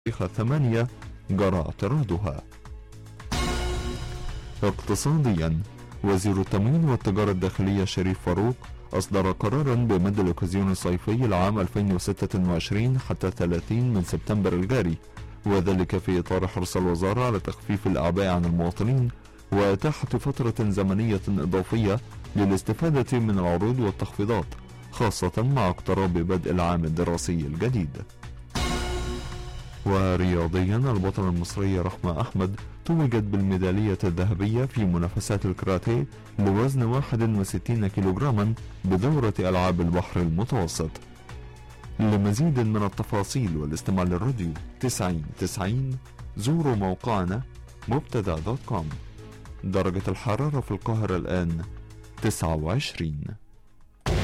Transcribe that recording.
8 جرى اعتراضها. اقتصاديا، وزير التموين والتجارة الداخلية شريف فاروق أصدر قرارا بمد الأوكازيون الصيفي العام 2026 حتى 30 من سبتمبر الجاري، وذلك في إطار حرص الوزارة على تخفيف الأعباء عن المواطنين وإتاحة فترة زمنية إضافية للاستفادة من العروض والتخفيضات، خاصة مع اقتراب بدء العام الدراسي الجديد. ورياضيا، البطلة المصرية رحمة أحمد توجت بالميدالية الذهبية في منافسات الكاراتيه لوزن 61 كيلوغراما بدورة ألعاب البحر المتوسط. لمزيد من التفاصيل والاستماع للراديو 90 زوروا موقعنا مبتدا.com. درجة الحرارة في القاهرة الآن 29.